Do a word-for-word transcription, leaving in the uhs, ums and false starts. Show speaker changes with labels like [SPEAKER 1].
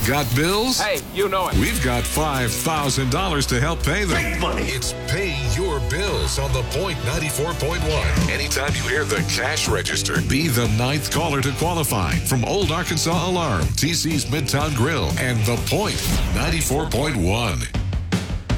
[SPEAKER 1] Got bills?
[SPEAKER 2] Hey, you know it.
[SPEAKER 1] We've got five thousand dollars to help pay them.
[SPEAKER 3] Big money.
[SPEAKER 1] It's Pay Your Bills on the Point ninety-four point one. Anytime you hear the cash register, be the ninth caller to qualify. From Old Arkansas Alarm, T C's Midtown Grill, and the Point ninety-four point one.